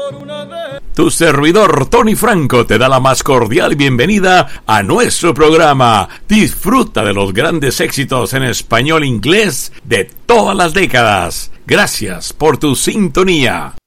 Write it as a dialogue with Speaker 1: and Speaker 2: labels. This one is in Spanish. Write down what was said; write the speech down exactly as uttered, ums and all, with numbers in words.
Speaker 1: Tu servidor Tony Franco te da la más cordial bienvenida a nuestro programa. Disfruta de los grandes éxitos en español e inglés de todas las décadas. Gracias por tu sintonía.